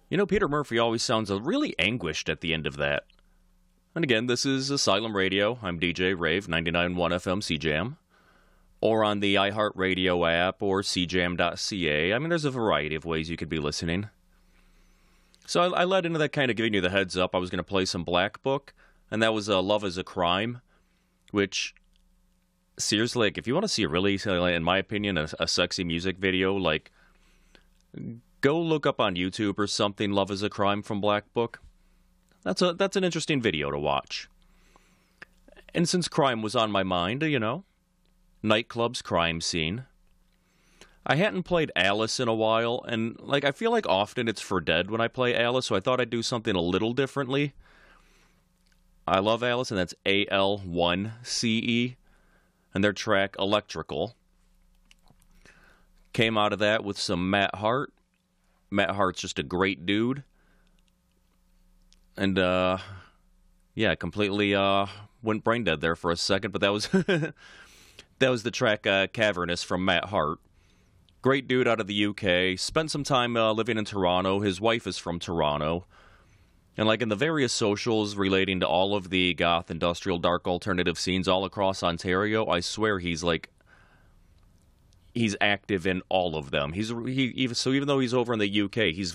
You know, Peter Murphy always sounds really anguished at the end of that. And again, this is Asylum Radio. I'm DJ Rave, 99.1 FM CJAM. Or on the iHeartRadio app or cjam.ca. I mean, there's a variety of ways you could be listening. So I led into that kind of giving you the heads up. I was going to play some Black Book, and that was Love is a Crime, which, seriously, like, if you want to see a really, in my opinion, a sexy music video, like, go look up on YouTube or something, Love is a Crime from Black Book. That's an interesting video to watch. And since crime was on my mind, you know, nightclubs, crime scene. I hadn't played Alice in a while, and like I feel like often it's for dead when I play Alice, so I thought I'd do something a little differently. I love Alice, and that's AL1CE, and their track Electrical. Came out of that with some Matt Hart. Matt Hart's just a great dude. And, yeah, completely went brain dead there for a second, but that was that was the track Cavernous from Matt Hart. Great dude out of the UK. Spent some time living in Toronto. His wife is from Toronto. And like in the various socials relating to all of the goth, industrial, dark alternative scenes all across Ontario, I swear he's active in all of them. So even though he's over in the UK, he's